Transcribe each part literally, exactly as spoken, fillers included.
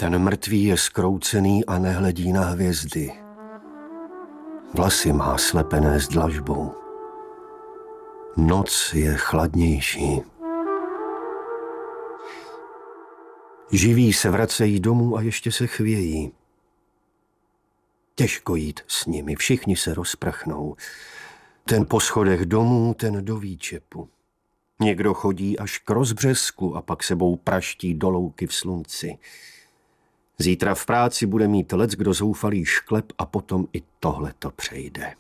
Ten mrtvý je zkroucený a nehledí na hvězdy. Vlasy má slepené s dlažbou. Noc je chladnější. Živí se vracejí domů a ještě se chvějí. Těžko jít s nimi, všichni se rozprchnou. Ten po schodech domů, ten do výčepu. Někdo chodí až k rozbřesku a pak sebou praští do louky v slunci. Zítra v práci bude mít leckdo zoufalý šklep a potom i tohle to přejde.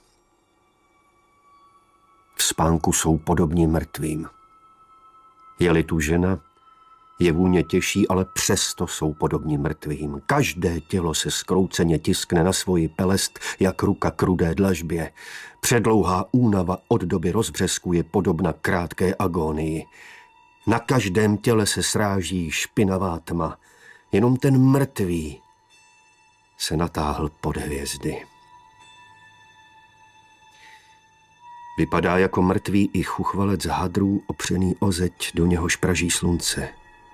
V spánku jsou podobní mrtvým. Je-li tu žena, je vůně těžší, ale přesto jsou podobní mrtvým. Každé tělo se zkrouceně tiskne na svoji pelest, jak ruka k rudé dlažbě. Předlouhá únava od doby rozbřesku je podobna krátké agónii. Na každém těle se sráží špinavá tma. Jenom ten mrtvý se natáhl pod hvězdy. Vypadá jako mrtvý i chuchvalec hadrů opřený o zeď, do něhož praží slunce.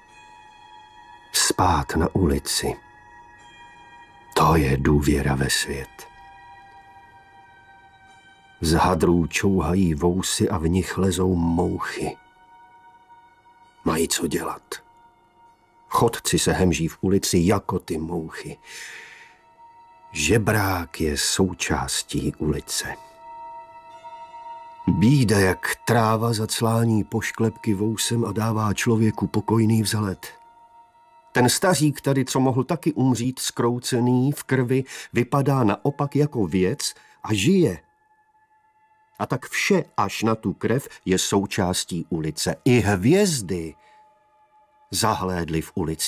Spát na ulici. To je důvěra ve svět. Z hadrů čouhají vousy a v nich lezou mouchy. Mají co dělat. Chodci se hemží v ulici jako ty mouchy. Žebrák je součástí ulice. Bída jak tráva zaclání pošklepky vousem a dává člověku pokojný vzhled. Ten stařík tady, co mohl taky umřít zkroucený v krvi, vypadá naopak jako věc a žije. A tak vše až na tu krev je součástí ulice. I hvězdy zahlédly v ulici